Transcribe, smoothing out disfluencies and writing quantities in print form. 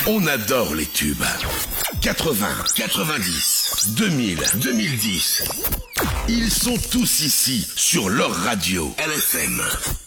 On adore les tubes. 80, 90, 2000, 2010. Ils sont tous ici sur leur radio. LFM.